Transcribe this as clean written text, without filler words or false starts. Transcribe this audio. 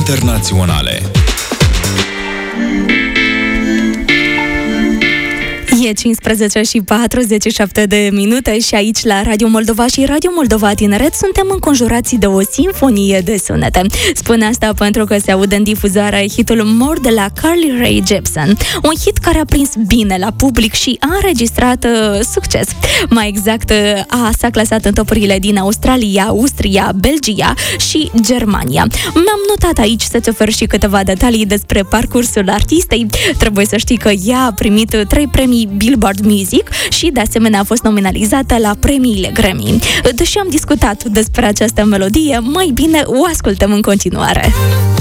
internaționale. E 15 și 47 de minute și aici la Radio Moldova și Radio Moldova Tineret suntem înconjurați de o sinfonie de sunete. Spun asta pentru că se aude în difuzare hitul More de la Carly Rae Jepsen. Un hit care a prins bine la public și a înregistrat succes. Mai exact, s-a clasat în topurile din Australia, Austria, Belgia și Germania. Mi-am notat aici să-ți ofer și câteva detalii despre parcursul artistei. Trebuie să știi că ea a primit 3 premii Billboard Music și de asemenea a fost nominalizată la premiile Grammy. Deși am discutat despre această melodie, mai bine o ascultăm în continuare.